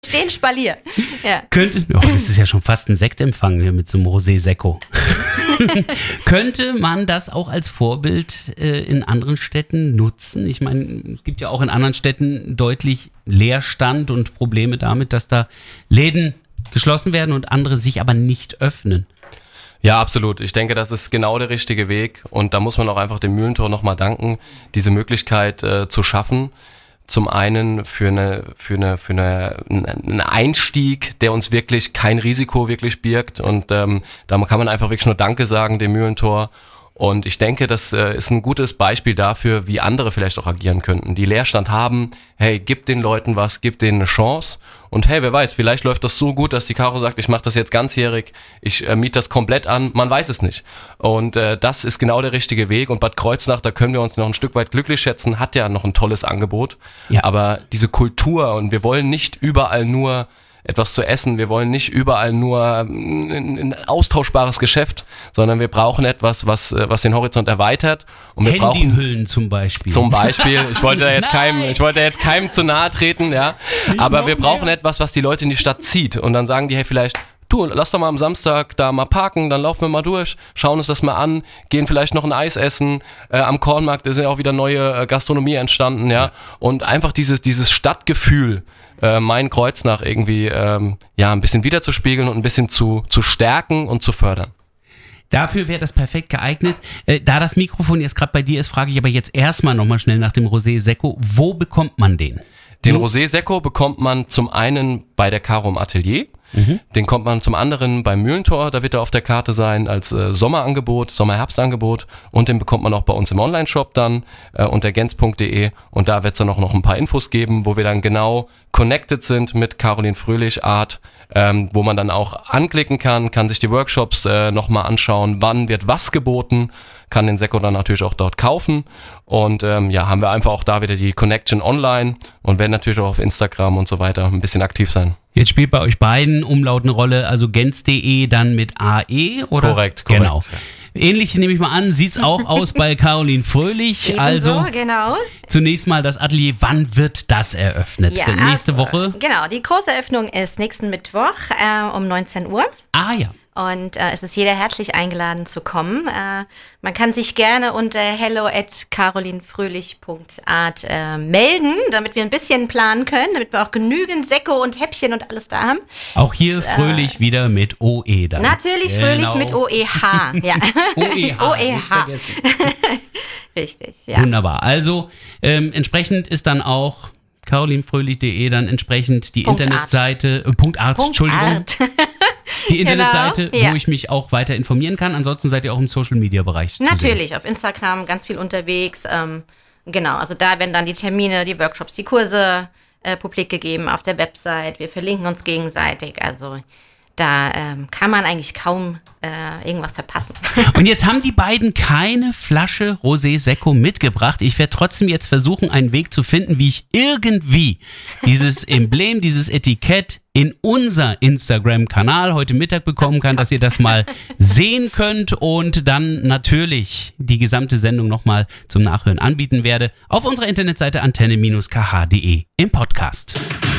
Stehen Spalier. Ja. Das ist ja schon fast ein Sektempfang hier mit so einem Rosé Secco. Könnte man das auch als Vorbild in anderen Städten nutzen? Ich meine, es gibt ja auch in anderen Städten deutlich Leerstand und Probleme damit, dass da Läden geschlossen werden und andere sich aber nicht öffnen. Ja, absolut. Ich denke, das ist genau der richtige Weg und da muss man auch einfach dem Mühlentor nochmal danken, diese Möglichkeit zu schaffen. Zum einen für einen Einstieg, der uns wirklich kein Risiko wirklich birgt und da kann man einfach wirklich nur Danke sagen dem Mühlentor. Und ich denke, das ist ein gutes Beispiel dafür, wie andere vielleicht auch agieren könnten, die Leerstand haben. Hey, gib den Leuten was, gib denen eine Chance. Und hey, wer weiß, vielleicht läuft das so gut, dass die Caro sagt, ich mache das jetzt ganzjährig, ich miete das komplett an, man weiß es nicht. Und das ist genau der richtige Weg. Und Bad Kreuznach, da können wir uns noch ein Stück weit glücklich schätzen, hat ja noch ein tolles Angebot. Ja. Aber diese Kultur, und wir wollen nicht überall nur etwas zu essen, wir wollen nicht überall nur ein austauschbares Geschäft, sondern wir brauchen etwas, was den Horizont erweitert. Und wir Handyhüllen zum Beispiel. Zum Beispiel, ich wollte jetzt keinem zu nahe treten, ja, aber wir brauchen etwas, was die Leute in die Stadt zieht und dann sagen die, hey, vielleicht du, lass doch mal am Samstag da mal parken, dann laufen wir mal durch, schauen uns das mal an, gehen vielleicht noch ein Eis essen, am Kornmarkt ist ja auch wieder neue Gastronomie entstanden, ja, und einfach dieses Stadtgefühl, Main-Kreuznach irgendwie, ein bisschen wiederzuspiegeln und ein bisschen zu stärken und zu fördern. Dafür wäre das perfekt geeignet. Da das Mikrofon jetzt gerade bei dir ist, frage ich aber jetzt erstmal nochmal schnell nach dem Rosé Secco. Wo bekommt man den? Den Rosé Secco bekommt man zum einen bei der Caro im Atelier. Den kommt man zum anderen beim Mühlentor, da wird er auf der Karte sein als Sommerangebot, Sommer-Herbstangebot und den bekommt man auch bei uns im Online-Shop dann unter gens.de und da wird es dann auch noch ein paar Infos geben, wo wir dann genau connected sind mit Caroline Fröhlich Art, wo man dann auch anklicken kann sich die Workshops nochmal anschauen, wann wird was geboten, kann den Secco dann natürlich auch dort kaufen und haben wir einfach auch da wieder die Connection online und werden natürlich auch auf Instagram und so weiter ein bisschen aktiv sein. Jetzt spielt bei euch beiden Umlaut eine Rolle, also gens.de dann mit AE, oder? Korrekt. Genau. Ähnlich nehme ich mal an, sieht's auch aus bei Caroline Fröhlich. Ebenso, also genau. Zunächst mal das Atelier, wann wird das eröffnet? Ja, nächste Woche? Genau, die große Eröffnung ist nächsten Mittwoch um 19 Uhr. Ah ja. Und es ist jeder herzlich eingeladen zu kommen. Man kann sich gerne unter hello@carolinefröhlich.art melden, damit wir ein bisschen planen können, damit wir auch genügend Secco und Häppchen und alles da haben. Auch hier Fröhlich wieder mit OE dann. Natürlich Fröhlich mit OEH. Ja. OEH. Nicht vergessen. Richtig, ja. Wunderbar. Also entsprechend ist dann auch carolinefröhlich.de dann entsprechend die Internetseite, Art. Die Internetseite, genau, wo ich mich auch weiter informieren kann. Ansonsten seid ihr auch im Social-Media-Bereich Natürlich, auf Instagram ganz viel unterwegs. Genau, also da werden dann die Termine, die Workshops, die Kurse publik gegeben auf der Website. Wir verlinken uns gegenseitig. Also da kann man eigentlich kaum irgendwas verpassen. Und jetzt haben die beiden keine Flasche Rosé Secco mitgebracht. Ich werde trotzdem jetzt versuchen, einen Weg zu finden, wie ich irgendwie dieses Emblem, dieses Etikett in unser Instagram-Kanal heute Mittag bekommen kann, dass ihr das mal sehen könnt und dann natürlich die gesamte Sendung nochmal zum Nachhören anbieten werde auf unserer Internetseite antenne-kh.de im Podcast.